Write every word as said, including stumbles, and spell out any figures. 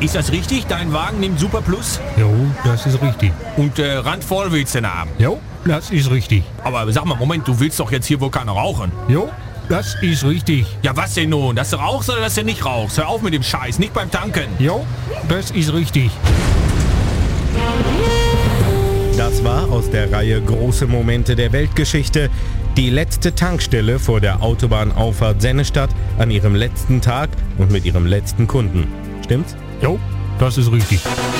Ist das richtig? Dein Wagen nimmt Super Plus? Jo, das ist richtig. Und äh, randvoll willst du ihn haben? Jo, das ist richtig. Aber sag mal, Moment, du willst doch jetzt hier wohl keiner rauchen? Jo, das ist richtig. Ja, was denn nun? Dass du rauchst oder dass du nicht rauchst? Hör auf mit dem Scheiß, nicht beim Tanken. Jo, das ist richtig. Das war aus der Reihe Große Momente der Weltgeschichte die letzte Tankstelle vor der Autobahnauffahrt Sennestadt an ihrem letzten Tag und mit ihrem letzten Kunden. Stimmt's? Jo, das ist richtig.